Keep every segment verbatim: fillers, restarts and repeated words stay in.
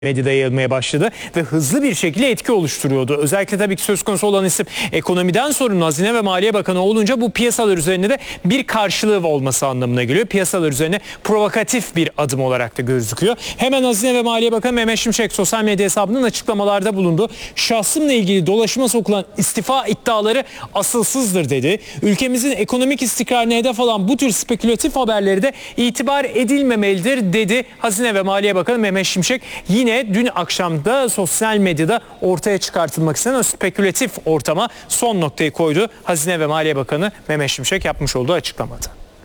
medyada yayılmaya başladı ve hızlı bir şekilde etki oluşturuyordu. Özellikle tabii ki söz konusu olan isim ekonomiden sorumlu Hazine ve Maliye Bakanı olunca bu piyasalar üzerinde de bir karşılığı olması anlamına geliyor. Piyasalar üzerine provokatif bir adım olarak da gözüküyor. Hemen Hazine ve Maliye Bakanı Mehmet Şimşek sosyal medya hesabının açıklamalarda bulundu. Şahsımla ilgili dolaşıma sokulan istifa iddiaları asılsızdır dedi. Ülkemizin ekonomik istikrarına hedef alan bu tür spekülatif haberleri de itibar edilmemelidir dedi Hazine ve Maliye Bakanı Mehmet Şimşek. Yine dün akşamda sosyal medyada ortaya çıkartılmak istenen o spekülatif ortama son noktayı koydu. Hazine ve Maliye Bakanı Mehmet Şimşek yapmış olduğu açıklamada.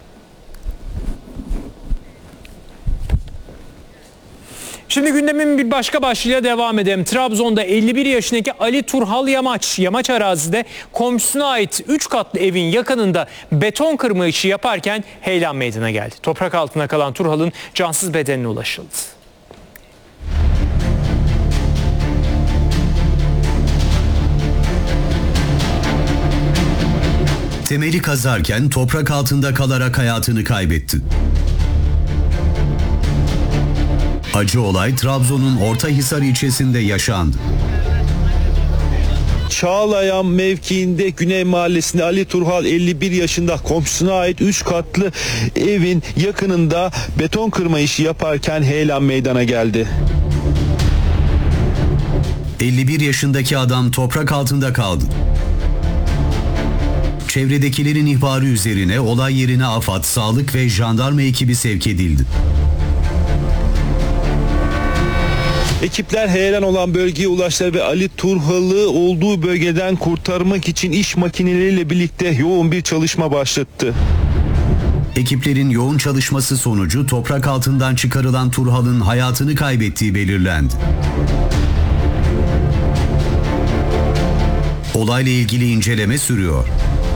Şimdi gündemin bir başka başlığıyla devam edelim. Trabzon'da elli bir yaşındaki Ali Turhal Yamaç, Yamaç arazide komşusuna ait üç katlı evin yakınında beton kırma işi yaparken heyelan meydana geldi. Toprak altında kalan Turhal'ın cansız bedenine ulaşıldı. Temeli kazarken toprak altında kalarak hayatını kaybetti. Acı olay Trabzon'un Ortahisar ilçesinde yaşandı. Çağlayan mevkiinde Güney Mahallesi'nde Ali Turhal elli bir yaşında komşusuna ait üç katlı evin yakınında beton kırma işi yaparken heyelan meydana geldi. elli bir yaşındaki adam toprak altında kaldı. Çevredekilerin ihbarı üzerine olay yerine AFAD, sağlık ve jandarma ekibi sevk edildi. Ekipler heyelan olan bölgeye ulaştılar ve Ali Turhal'ı olduğu bölgeden kurtarmak için iş makineleriyle birlikte yoğun bir çalışma başlattı. Ekiplerin yoğun çalışması sonucu toprak altından çıkarılan Turhal'ın hayatını kaybettiği belirlendi. Olayla ilgili inceleme sürüyor.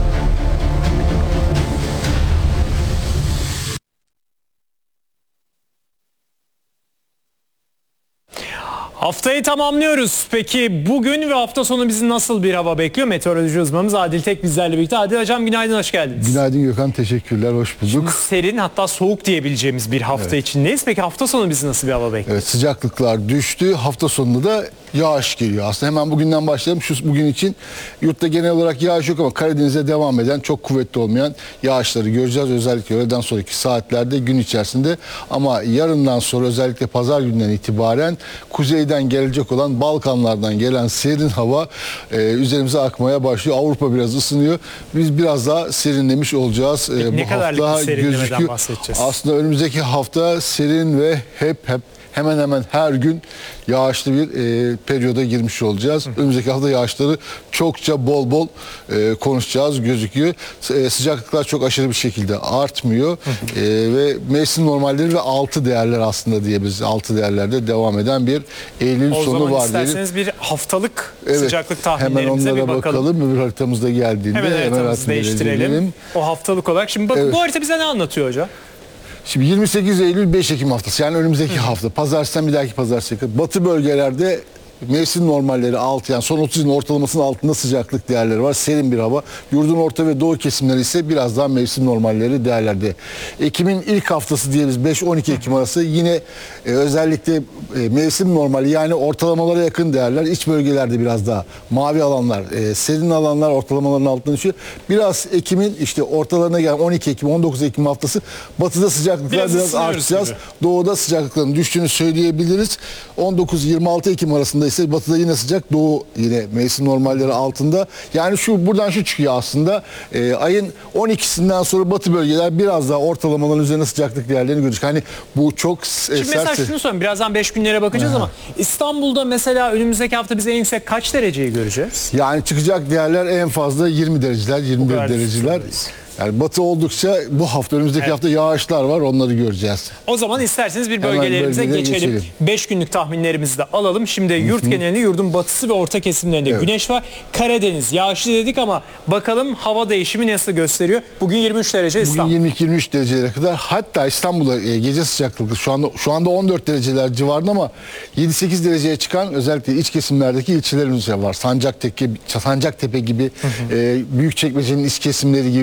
Haftayı tamamlıyoruz. Peki bugün ve hafta sonu bizi nasıl bir hava bekliyor? Meteoroloji uzmanımız Adil Tek bizlerle birlikte. Adil Hocam günaydın, hoş geldiniz. Günaydın Gökhan, teşekkürler, hoş bulduk. Şimdi serin, hatta soğuk diyebileceğimiz bir hafta evet. içindeyiz. Peki hafta sonu bizi nasıl bir hava bekliyor? Evet, sıcaklıklar düştü. Hafta sonunda da yağış geliyor. Aslında hemen bugünden başlayalım. Şu bugün için yurtta genel olarak yağış yok ama Karadeniz'e devam eden, çok kuvvetli olmayan yağışları göreceğiz. Özellikle öğleden sonraki saatlerde, gün içerisinde. Ama yarından sonra, özellikle pazar günden itibaren kuzeyden gelecek olan, Balkanlardan gelen serin hava e, üzerimize akmaya başlıyor. Avrupa biraz ısınıyor. Biz biraz daha serinlemiş olacağız. E, ne kadarlık bir serinlemeden bahsedeceğiz? Aslında önümüzdeki hafta serin ve hep hep hemen hemen her gün yağışlı bir e, periyoda girmiş olacağız. Hı. Önümüzdeki hafta yağışları çokça bol bol e, konuşacağız gözüküyor. E, sıcaklıklar çok aşırı bir şekilde artmıyor. Hı hı. E, ve mevsim normalleri ve altı değerler aslında diyebiliriz. Altı değerlerde devam eden bir Eylül o sonu var diyelim. O zaman isterseniz bir haftalık evet, sıcaklık tahminlerimize hemen bir bakalım. bakalım. Öbür haritamızda geldiğinde hemen haritamızı değiştirelim. Edelim. O haftalık olarak. Şimdi bakın evet. Bu harita bize ne anlatıyor hocam? Şimdi yirmi sekiz Eylül beş Ekim haftası, yani önümüzdeki Hı. hafta pazartesinden bir dahaki pazartesiye kadar batı bölgelerde mevsim normalleri altı, yani son otuz yılın ortalamasının altında sıcaklık değerleri var. Serin bir hava. Yurdun orta ve doğu kesimleri ise biraz daha mevsim normalleri değerlerde. Ekim'in ilk haftası diyebiliriz, beş on iki Ekim arası yine e, özellikle e, mevsim normali, yani ortalamalara yakın değerler. İç bölgelerde biraz daha mavi alanlar, e, serin alanlar ortalamaların altında düşüyor. Biraz Ekim'in işte ortalarına gelen on iki Ekim on dokuz Ekim haftası batıda sıcaklıklar biraz, biraz artacağız. Gibi. Doğuda sıcaklıkların düştüğünü söyleyebiliriz. on dokuz yirmi altı Ekim arasında ise batıda yine sıcak, doğu yine mevsim normalleri altında. Yani şu buradan şu çıkıyor aslında. E, ayın on ikisinden sonra batı bölgeler biraz daha ortalamaların üzerine sıcaklık değerlerini görecek. Hani bu çok e, Şimdi mesela sertse. Şunu söyleyeyim. Birazdan beş günlere bakacağız ha. ama İstanbul'da mesela önümüzdeki hafta biz en yüksek kaç dereceyi göreceğiz? Yani çıkacak değerler en fazla yirmi dereceler, yirmi bir dereceler. Yani batı oldukça bu hafta, önümüzdeki evet. hafta yağışlar var, onları göreceğiz. O zaman isterseniz bir bölgelerimize geçelim. beş günlük tahminlerimizi de alalım. Şimdi yurt genelinde, yurdun batısı ve orta kesimlerinde evet. güneş var. Karadeniz yağışlı dedik ama bakalım hava değişimi nasıl gösteriyor? Bugün yirmi üç derece İstanbul. Bugün yirmi iki yirmi üç derecelere kadar, hatta İstanbul'da e, gece sıcaklığı şu anda şu anda on dört dereceler civarında ama yedi sekiz dereceye çıkan özellikle iç kesimlerdeki ilçelerimiz var. Sancaktepe, Sancaktepe gibi, hı hı. E, Büyükçekmece'nin iç kesimleri gibi, Beylikdüzü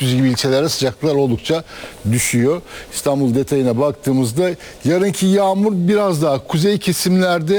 Beylikdüzü gibi ilçelerde sıcaklıklar oldukça düşüyor. İstanbul detayına baktığımızda yarınki yağmur biraz daha kuzey kesimlerde